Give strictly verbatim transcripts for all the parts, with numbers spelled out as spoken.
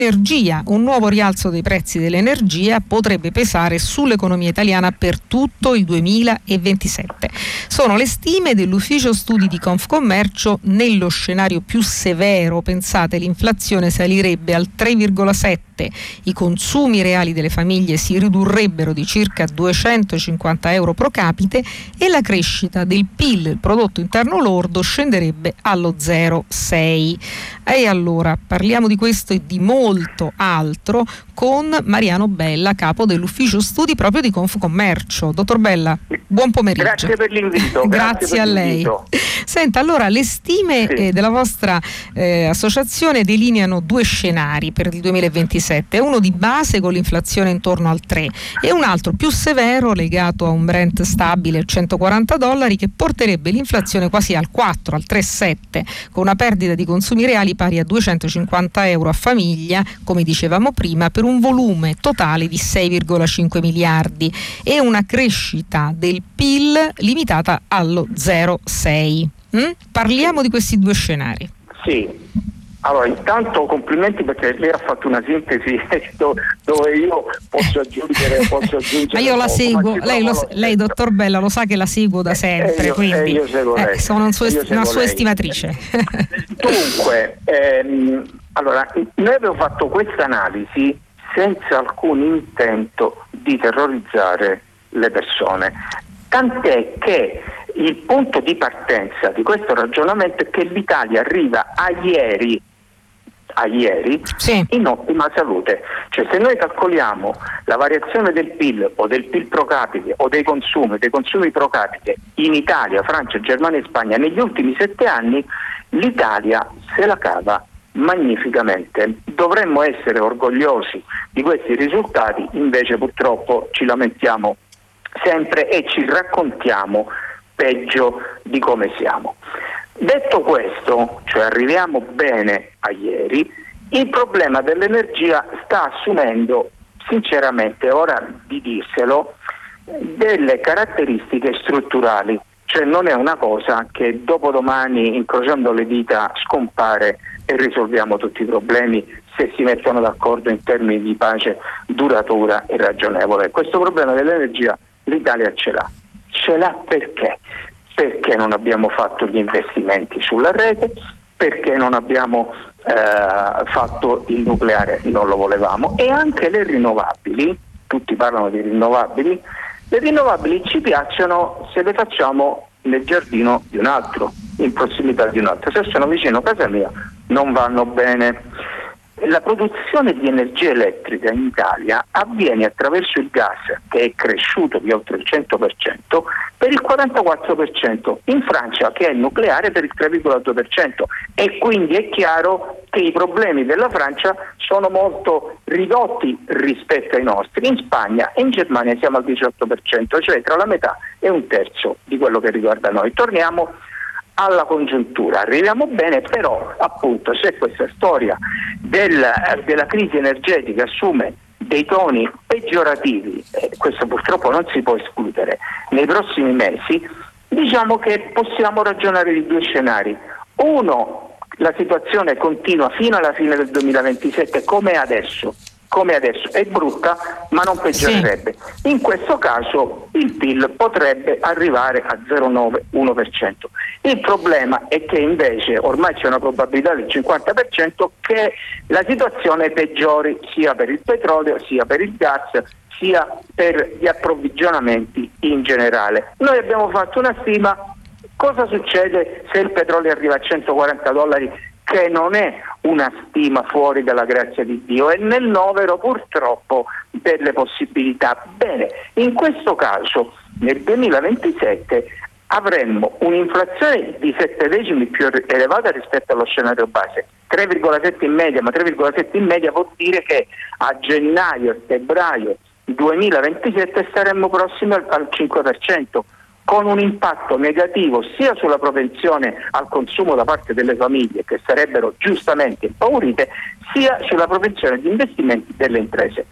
Energia, un nuovo rialzo dei prezzi dell'energia potrebbe pesare sull'economia italiana per tutto il duemilaventisette. Sono le stime dell'ufficio studi di Confcommercio. Nello scenario più severo, pensate, l'inflazione salirebbe al tre virgola sette, i consumi reali delle famiglie si ridurrebbero di circa duecentocinquanta euro pro capite e la crescita del P I L, il prodotto interno lordo, scenderebbe allo zero virgola sei. E allora parliamo di questo e di molto altro con Mariano Bella, capo dell'ufficio studi proprio di Confcommercio. Dottor Bella, buon pomeriggio. Grazie per l'invito. Grazie, grazie a per lei. L'invito. Senta, allora le stime sì. eh, della vostra eh, associazione delineano due scenari per il duemilaventisette, uno di base con l'inflazione intorno al tre e un altro più severo legato a un Brent stabile a centoquaranta dollari che porterebbe l'inflazione quasi al quattro, al tre virgola sette, con una perdita di consumi reali pari a duecentocinquanta euro a famiglia, come dicevamo prima, per un volume totale di sei virgola cinque miliardi e una crescita del P I L limitata allo zero virgola sei. Mm? Parliamo di questi due scenari. Sì, allora intanto complimenti perché lei ha fatto una sintesi dove io posso aggiungere posso aggiungere ma io la poco, seguo, ma lei, lo, lei dottor Bella lo sa che la seguo da sempre, eh, io, quindi eh, io seguo lei. Eh, sono un suo est- Io una seguo sua lei. estimatrice. Dunque, ehm, allora noi abbiamo fatto questa analisi senza alcun intento di terrorizzare le persone, tant'è che il punto di partenza di questo ragionamento è che l'Italia arriva a ieri a ieri sì. in ottima salute, cioè se noi calcoliamo la variazione del P I L o del P I L pro capite o dei consumi, dei consumi pro capite in Italia, Francia, Germania e Spagna negli ultimi sette anni, l'Italia se la cava magnificamente. Dovremmo essere orgogliosi di questi risultati, invece purtroppo ci lamentiamo sempre e ci raccontiamo peggio di come siamo. Detto questo, cioè arriviamo bene a ieri, il problema dell'energia sta assumendo, sinceramente, ora di dirselo, delle caratteristiche strutturali, cioè non è una cosa che dopodomani, incrociando le dita, scompare e risolviamo tutti i problemi se si mettono d'accordo in termini di pace duratura e ragionevole. Questo problema dell'energia l'Italia ce l'ha. Ce l'ha perché? Perché non abbiamo fatto gli investimenti sulla rete, perché non abbiamo eh, fatto il nucleare, non lo volevamo, e anche le rinnovabili, tutti parlano di rinnovabili, le rinnovabili ci piacciono se le facciamo nel giardino di un altro, in prossimità di un altro. Se sono vicino a casa mia non vanno bene. La produzione di energia elettrica in Italia avviene attraverso il gas, che è cresciuto di oltre il cento per cento, per il quarantaquattro per cento, in Francia che è il nucleare per il tre virgola due per cento, e quindi è chiaro che i problemi della Francia sono molto ridotti rispetto ai nostri. In Spagna e in Germania siamo al diciotto per cento, cioè tra la metà e un terzo di quello che riguarda noi. Torniamo alla congiuntura, arriviamo bene, però appunto se questa storia del, della crisi energetica assume dei toni peggiorativi, eh, questo purtroppo non si può escludere, nei prossimi mesi, diciamo che possiamo ragionare di due scenari. Uno, la situazione continua fino alla fine del duemilaventisette come adesso, come adesso è brutta ma non peggiorerebbe. Sì. In questo caso il P I L potrebbe arrivare a zero virgola nove uno per cento. Il problema è che invece ormai c'è una probabilità del cinquanta per cento che la situazione peggiori sia per il petrolio, sia per il gas, sia per gli approvvigionamenti in generale. Noi abbiamo fatto una stima: cosa succede se il petrolio arriva a centoquaranta dollari, che non è una stima fuori dalla grazia di Dio, è nel novero purtroppo delle possibilità. Bene, in questo caso nel duemilaventisette avremmo un'inflazione di sette decimi più elevata rispetto allo scenario base, tre virgola sette in media, ma tre virgola sette in media vuol dire che a gennaio e febbraio duemilaventisette saremmo prossimi al, al cinque per cento, con un impatto negativo sia sulla propensione al consumo da parte delle famiglie, che sarebbero giustamente impaurite, sia sulla propensione di investimenti delle imprese.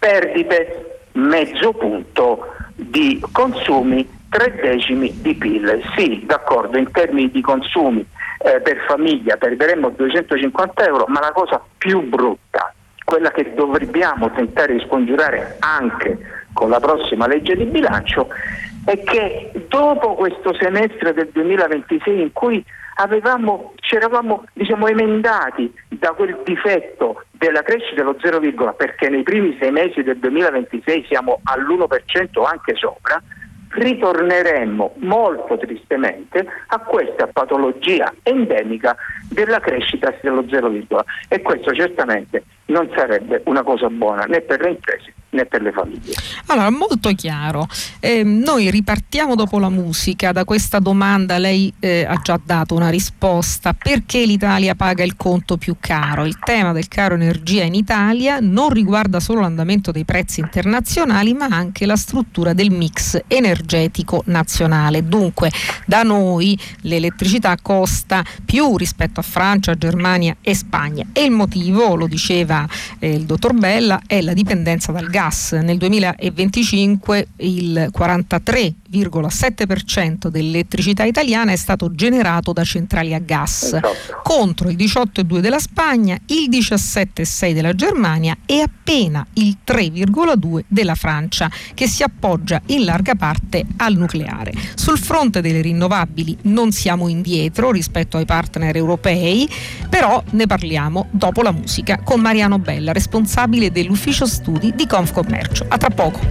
Perdite mezzo punto di consumi, tre decimi di P I L. Sì, d'accordo, in termini di consumi eh, per famiglia perderemmo duecentocinquanta euro, ma la cosa più brutta, quella che dobbiamo tentare di scongiurare anche con la prossima legge di bilancio, è che dopo questo semestre del duemilaventisei in cui avevamo, ci eravamo diciamo, emendati da quel difetto della crescita dello zero, perché nei primi sei mesi del duemilaventisei siamo all'uno per cento o anche sopra, ritorneremmo molto tristemente a questa patologia endemica della crescita dello zero, e questo certamente non sarebbe una cosa buona né per le imprese né per le famiglie. Allora, molto chiaro. Eh, noi ripartiamo dopo la musica da questa domanda. Lei eh, ha già dato una risposta: perché l'Italia paga il conto più caro? Il tema del caro energia in Italia non riguarda solo l'andamento dei prezzi internazionali, ma anche la struttura del mix energetico nazionale. Dunque, da noi l'elettricità costa più rispetto a Francia, Germania e Spagna, e il motivo, lo diceva eh, il dottor Bella, è la dipendenza dal gas. Nel duemilaventicinque il quarantatré virgola sette per cento dell'elettricità italiana è stato generato da centrali a gas, esatto, contro il diciotto virgola due della Spagna, il diciassette virgola sei della Germania e appena il tre virgola due della Francia, che si appoggia in larga parte al nucleare. Sul fronte delle rinnovabili non siamo indietro rispetto ai partner europei, però ne parliamo dopo la musica con Mariano Bella, responsabile dell'ufficio studi di Confcommercio. A tra poco.